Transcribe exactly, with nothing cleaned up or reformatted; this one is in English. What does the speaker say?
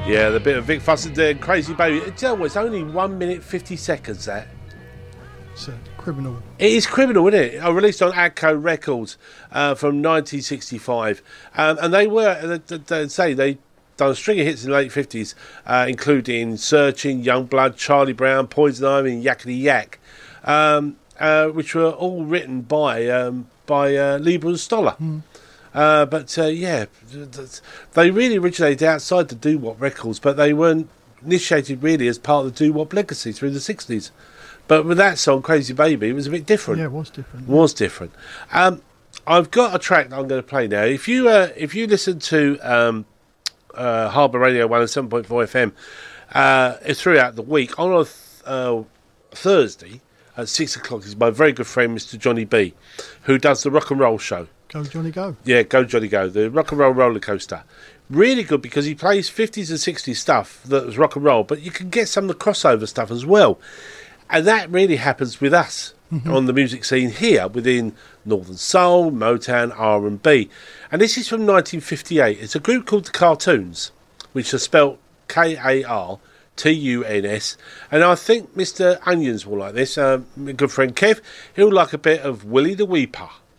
Yeah, the bit of Vic Foster doing Crazy Baby. Do you know what? It's only one minute fifty seconds. That it's uh, criminal. It is criminal, isn't it? I released on Adco Records uh, from nineteen sixty-five, um, and they were they, they say they done a string of hits in the late fifties, uh, including Searching, Youngblood, Charlie Brown, Poison Ivy, and Yakety Yak, um, uh, which were all written by um, by uh, Lieber and Stoller. Mm. Uh, but uh, yeah, they really originated outside the doo-wop records, but they weren't initiated really as part of the doo-wop legacy through the sixties. But with that song, Crazy Baby, it was a bit different. Yeah, it was different. It was different. Um, I've got a track that I'm going to play now. If you uh, if you listen to um, uh, Harbour Radio one oh seven point four F M uh, throughout the week, on a th- uh, Thursday at six o'clock is my very good friend Mister Johnny B, who does the Rock and Roll Show. Go Johnny Go. Yeah, Go Johnny Go, the Rock and Roll roller coaster. Really good because he plays fifties and sixties stuff that was rock and roll, but you can get some of the crossover stuff as well. And that really happens with us mm-hmm. on the music scene here within Northern Soul, Motown, R and B. And this is from nineteen fifty-eight. It's a group called the Cartoons, which are spelt K A R T U N S. And I think Mister Onions will like this. Uh, my good friend Kev, he'll like a bit of Willie the Weeper.